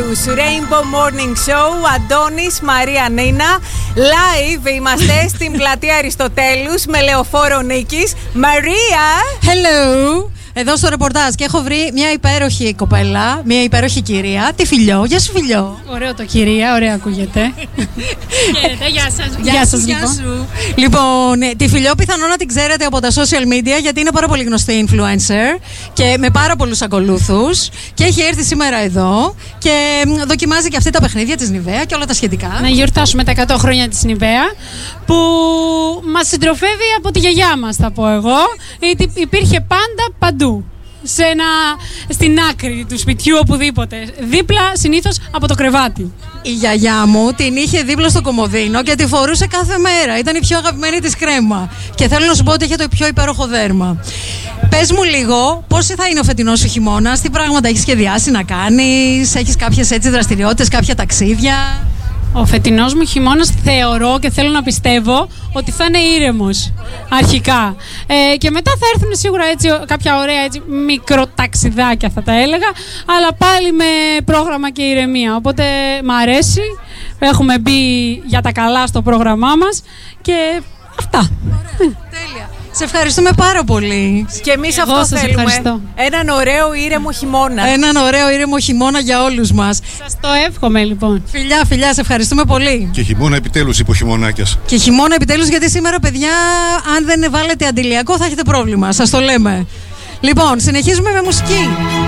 τέλους. Rainbow Morning Show, Αντώνης, Μαρία Νίνα. Live είμαστε στην πλατεία Αριστοτέλους με Λεωφόρο Νίκης. Μαρία! Hello! Εδώ στο ρεπορτάζ και έχω βρει μια υπέροχη κοπέλα, μια υπέροχη κυρία, τη Φιλιό. Γεια σου, Φιλιό. Ωραίο το κυρία, ωραία ακούγεται. Χαίρετε, γεια σας. Γεια σας, λοιπόν. Λοιπόν, τη Φιλιό πιθανόν να την ξέρετε από τα social media, γιατί είναι πάρα πολύ γνωστή influencer και με πάρα πολλούς ακολούθους. Και έχει έρθει σήμερα εδώ και δοκιμάζει και αυτή τα παιχνίδια της Νιβέα και όλα τα σχετικά. Να γιορτάσουμε τα 100 χρόνια της Νιβέα, που μας συντροφεύει από τη γιαγιά μας, θα πω εγώ. Γιατί υπήρχε πάντα παντού. Στην άκρη του σπιτιού, οπουδήποτε. Δίπλα συνήθως από το κρεβάτι. Η γιαγιά μου την είχε δίπλα στο κομοδίνο και τη φορούσε κάθε μέρα. Ήταν η πιο αγαπημένη της κρέμα. Και θέλω να σου πω ότι είχε το πιο υπέροχο δέρμα. Πες μου λίγο, πώς θα είναι ο φετινός σου χειμώνας, τι πράγματα έχεις σχεδιάσει να κάνεις, έχεις κάποιες έτσι δραστηριότητες, κάποια ταξίδια? Ο φετινός μου χειμώνας θεωρώ και θέλω να πιστεύω ότι θα είναι ήρεμος αρχικά. Και μετά θα έρθουν σίγουρα έτσι κάποια ωραία έτσι, μικροταξιδάκια, θα τα έλεγα, αλλά πάλι με πρόγραμμα και ηρεμία. Οπότε μ' αρέσει, έχουμε μπει για τα καλά στο πρόγραμμά μας και αυτά. Ωραία, τέλεια. Σε ευχαριστούμε πάρα πολύ. Και εμείς αυτό θέλουμε. Ευχαριστώ. Έναν ωραίο ήρεμο χειμώνα. Έναν ωραίο ήρεμο χειμώνα για όλους μας. Σας το εύχομαι λοιπόν. Φιλιά, φιλιά, σε ευχαριστούμε πολύ. Και χειμώνα επιτέλους, υποχειμωνάκιας. Και χειμώνα επιτέλους, γιατί σήμερα, παιδιά, αν δεν βάλετε αντιλιακό θα έχετε πρόβλημα. Σας το λέμε. Λοιπόν, συνεχίζουμε με μουσική.